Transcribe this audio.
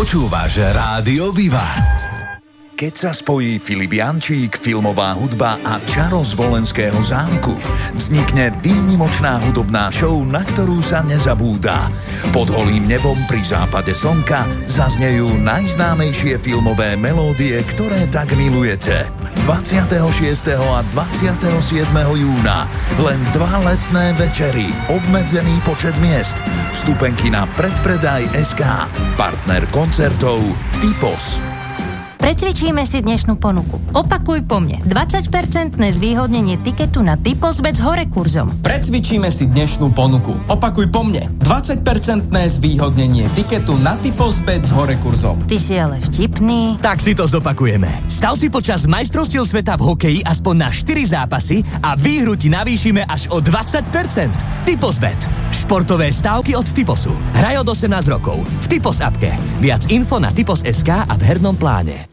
Počúvaš Rádio Viva. Keď sa spojí Filip Jančík, filmová hudba a čaro z Volenského zámku, vznikne výnimočná hudobná show, na ktorú sa nezabúda. Pod holým nebom pri západe slnka zaznejú najznámejšie filmové melódie, ktoré tak milujete. 26. a 27. júna len 2 letné večery, obmedzený počet miest. Vstupenky na predpredaj.sk. Partner koncertov Typos. Precvičíme si dnešnú ponuku. Opakuj po mne. 20% zvýhodnenie tiketu na Typosbet s hore kurzom. Precvičíme si dnešnú ponuku. Opakuj po mne. 20% zvýhodnenie tiketu na Typosbet s hore kurzom. Ty si ale vtipný. Tak si to zopakujeme. Stav si počas majstrovstiev sveta v hokeji aspoň na 4 zápasy a výhru ti navýšime až o 20%. Typosbet. Športové stávky od Typosu. Hraj od 18 rokov. V Typos appke. Viac info na typos.sk a v hernom pláne.